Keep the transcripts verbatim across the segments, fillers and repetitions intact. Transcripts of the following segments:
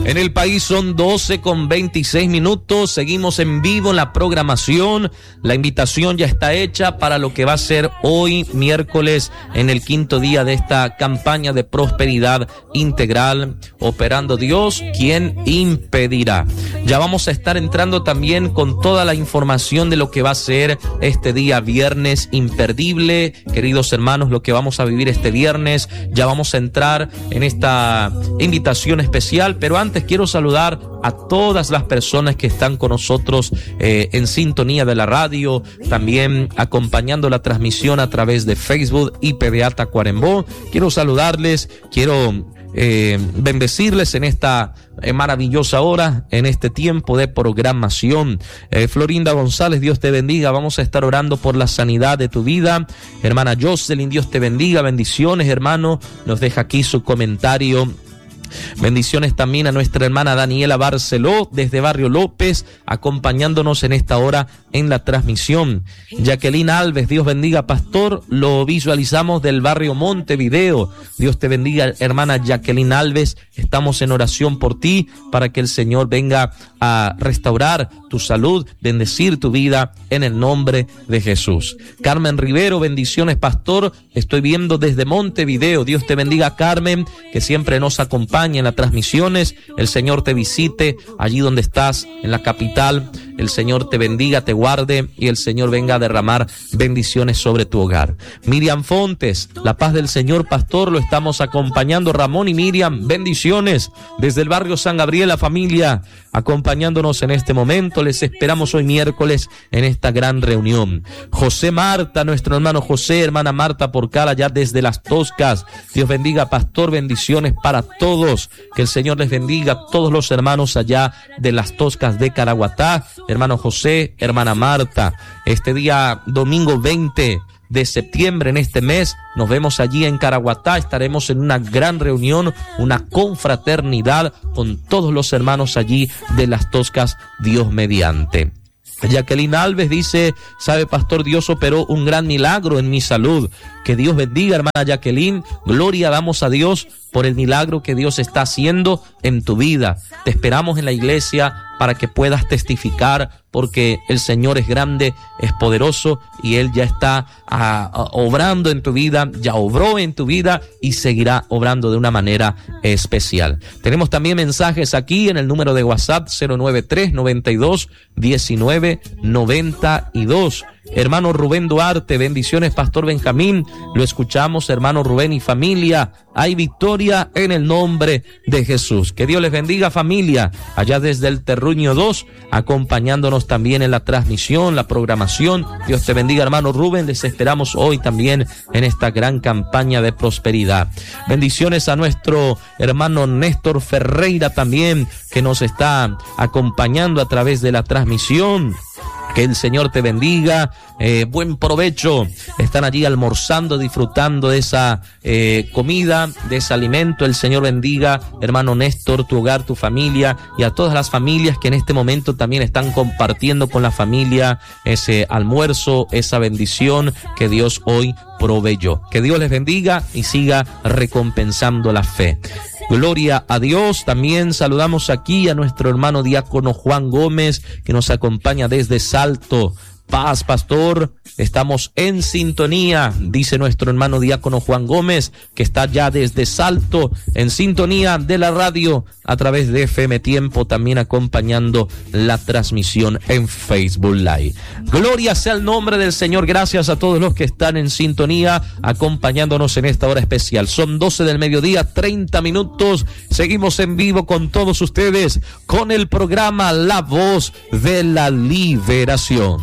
En el país son doce con veintiséis minutos. Seguimos en vivo en la programación. La invitación ya está hecha para lo que va a ser hoy, miércoles, en el quinto día de esta campaña de prosperidad integral. Operando Dios, ¿quién impedirá? Ya vamos a estar entrando también con toda la información de lo que va a ser este día viernes imperdible. Queridos hermanos, lo que vamos a vivir este viernes. Ya vamos a entrar en esta invitación especial, pero antes quiero saludar a todas las personas que están con nosotros eh, en sintonía de la radio, también acompañando la transmisión a través de Facebook y P D A Tacuarembó. Quiero saludarles, quiero eh, bendecirles en esta eh, maravillosa hora, en este tiempo de programación. Eh, Florinda González, Dios te bendiga. Vamos a estar orando por la sanidad de tu vida. Hermana Jocelyn, Dios te bendiga. Bendiciones, hermano. Nos deja aquí su comentario. Bendiciones también a nuestra hermana Daniela Barceló desde Barrio López, acompañándonos en esta hora en la transmisión. Jacqueline Alves, Dios bendiga, pastor, lo visualizamos del barrio Montevideo. Dios te bendiga, hermana Jacqueline Alves, estamos en oración por ti para que el Señor venga a restaurar tu salud, bendecir tu vida en el nombre de Jesús. Carmen Rivero, bendiciones, pastor, estoy viendo desde Montevideo. Dios te bendiga, Carmen, que siempre nos acompaña en las transmisiones. El Señor te visite allí donde estás, en la capital. El Señor te bendiga, te guarde y el Señor venga a derramar bendiciones sobre tu hogar. Miriam Fontes, la paz del Señor, pastor, lo estamos acompañando. Ramón y Miriam, bendiciones desde el barrio San Gabriel, la familia, acompañándonos en este momento. Les esperamos hoy miércoles en esta gran reunión. José Marta, nuestro hermano José, hermana Marta Porcal, allá desde Las Toscas. Dios bendiga, pastor, bendiciones para todos. Que el Señor les bendiga a todos los hermanos allá de Las Toscas de Caraguatá. Hermano José, hermana Marta, este día domingo veinte de septiembre en este mes, nos vemos allí en Caraguatá. Estaremos en una gran reunión, una confraternidad con todos los hermanos allí de Las Toscas, Dios mediante. Jacqueline Alves dice, sabe, pastor, Dios operó un gran milagro en mi salud. Que Dios bendiga, hermana Jacqueline. Gloria damos a Dios por el milagro que Dios está haciendo en tu vida. Te esperamos en la iglesia para que puedas testificar, porque el Señor es grande, es poderoso y Él ya está a, a, obrando en tu vida, ya obró en tu vida y seguirá obrando de una manera especial. Tenemos también mensajes aquí en el número de WhatsApp cero nueve tres, noventa y dos, diecinueve, noventa y dos. Hermano Rubén Duarte, bendiciones, pastor Benjamín, lo escuchamos, hermano Rubén y familia, hay victoria en el nombre de Jesús. Que Dios les bendiga, familia, allá desde el Terruño dos, acompañándonos también en la transmisión, la programación. Dios te bendiga, hermano Rubén, les esperamos hoy también en esta gran campaña de prosperidad. Bendiciones a nuestro hermano Néstor Ferreira también, que nos está acompañando a través de la transmisión. Que el Señor te bendiga, eh, buen provecho. Están allí almorzando, disfrutando de esa eh, comida, de ese alimento. El Señor bendiga, hermano Néstor, tu hogar, tu familia y a todas las familias que en este momento también están compartiendo con la familia ese almuerzo, esa bendición que Dios hoy proveyó. Que Dios les bendiga y siga recompensando la fe. Gloria a Dios. También saludamos aquí a nuestro hermano diácono Juan Gómez, que nos acompaña desde Salto. Paz, pastor, estamos en sintonía, dice nuestro hermano diácono Juan Gómez, que está ya desde Salto, en sintonía de la radio a través de F M Tiempo, también acompañando la transmisión en Facebook Live. Gloria sea el nombre del Señor. Gracias a todos los que están en sintonía, acompañándonos en esta hora especial. Son doce del mediodía, treinta minutos. Seguimos en vivo con todos ustedes, con el programa La Voz de la Liberación.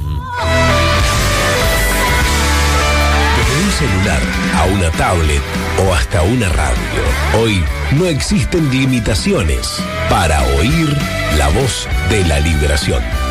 Desde un celular a una tablet o hasta una radio, hoy no existen limitaciones para oír la voz de la liberación.